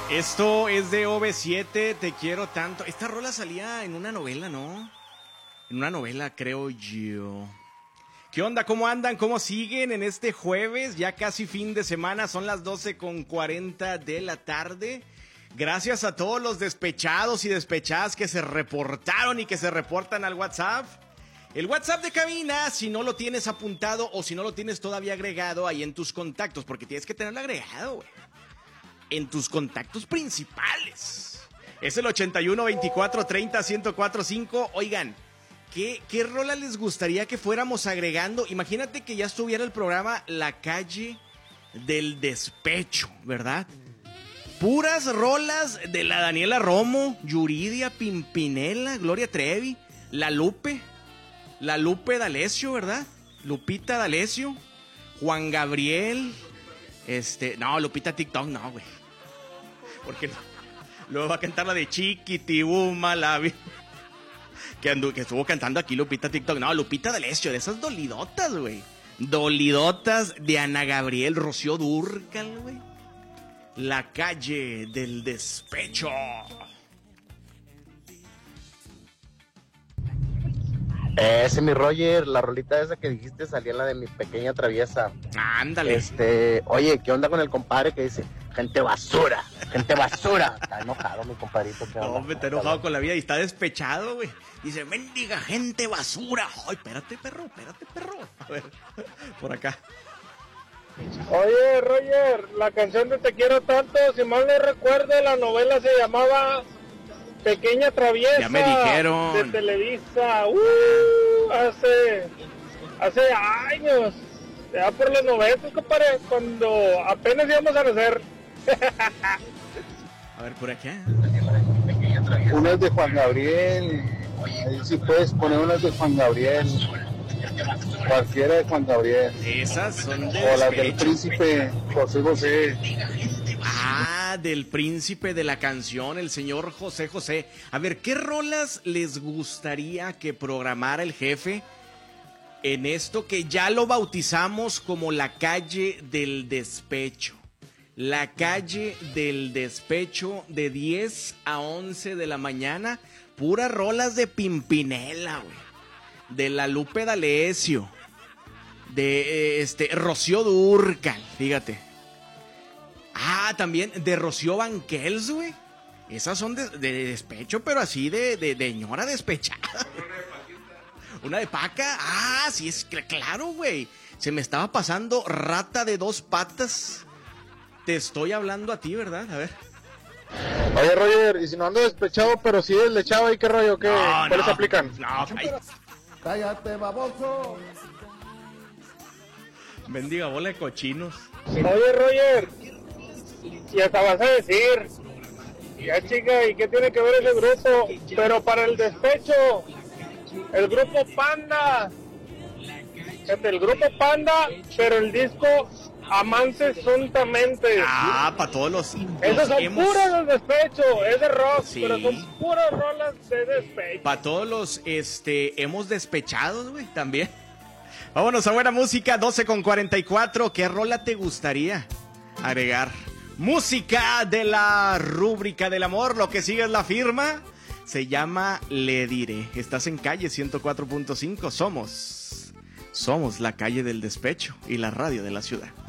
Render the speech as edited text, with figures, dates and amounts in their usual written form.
Esto es de OV7, Te quiero tanto. Esta rola salía en una novela, ¿no? En una novela, creo yo. ¿Qué onda? ¿Cómo andan? ¿Cómo siguen en este jueves? Ya casi fin de semana, son las 12:40 de la tarde. Gracias a todos los despechados y despechadas que se reportaron y que se reportan al WhatsApp. El WhatsApp de cabina, si no lo tienes apuntado o si no lo tienes todavía agregado ahí en tus contactos, porque tienes que tenerlo agregado, güey. En tus contactos principales. Es el 81 24 30 1045. Oigan, ¿qué rola les gustaría que fuéramos agregando? Imagínate que ya estuviera el programa La Calle del Despecho, ¿verdad? Puras rolas de la Daniela Romo, Yuridia, Pimpinela, Gloria Trevi, La Lupe D'Alessio, ¿verdad? Lupita D'Alessio, Juan Gabriel, no, Lupita TikTok, no, güey. Porque luego va a cantar la de Chiquitibuma, que estuvo cantando aquí Lupita TikTok. No, Lupita D'Alessio, de esas dolidotas, güey. Dolidotas de Ana Gabriel, Rocío Dúrcal, güey. La Calle del Despecho. Ese, mi Roger, la rolita esa que dijiste salía la de Mi Pequeña Traviesa. Ándale. Oye, ¿qué onda con el compadre que dice, gente basura, gente basura? Está enojado mi compadrito. No, me está enojado con la vida y está despechado, güey. Dice, mendiga gente basura. Ay, espérate, perro. A ver, por acá. Oye, Roger, la canción de Te quiero tanto, si mal no recuerdo, la novela se llamaba Pequeña Traviesa. Ya me dijeron. De Televisa. Hace años. Ya por los 90, compadre, cuando apenas íbamos a nacer. A ver, por acá. Unas de Juan Gabriel. Ahí sí puedes poner unas de Juan Gabriel. Cualquiera de Juan Gabriel. Esas son de O las del despecho. príncipe José José. Ah, del príncipe de la canción, el señor José José. A ver, ¿qué rolas les gustaría que programara el jefe en esto que ya lo bautizamos como la calle del despecho? La calle del despecho de 10 a 11 de la mañana. Puras rolas de Pimpinela, güey. De la Lupe D'Alessio. De Rocío Dúrcal, fíjate. Ah, también de Rocío Banquels, güey. Esas son de despecho, pero así de ñora despechada. Una de Paca. Ah, sí, es claro, güey. Se me estaba pasando Rata de Dos Patas. Te estoy hablando a ti, ¿verdad? A ver. Oye, Roger, y si no ando despechado, pero sí deslechado, ¿y qué rollo? ¿Cuáles aplican? No, Cállate, baboso. mendiga bola de cochinos. Oye, Roger, y hasta vas a decir, ya chica, ¿y qué tiene que ver ese grupo? Pero para el despecho, el grupo Panda, el grupo Panda, pero el disco Amantes Juntamente. Ah, para todos los Esos son hemos... puros los despechos, es de rock, Sí. pero son puras rolas de despecho. Para todos los hemos despechados, güey, también. Vámonos a buena música, 12:44. ¿Qué rola te gustaría agregar? Música de la rúbrica del amor. Lo que sigue es la firma. Se llama Le Diré. Estás en calle 104.5. Somos la calle del despecho y la radio de la ciudad.